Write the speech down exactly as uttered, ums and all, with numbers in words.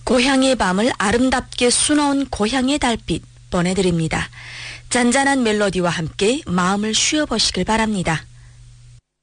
고향의 밤을 아름답게 수놓은 고향의 달빛 보내드립니다. 잔잔한 멜로디와 함께 마음을 쉬어보시길 바랍니다.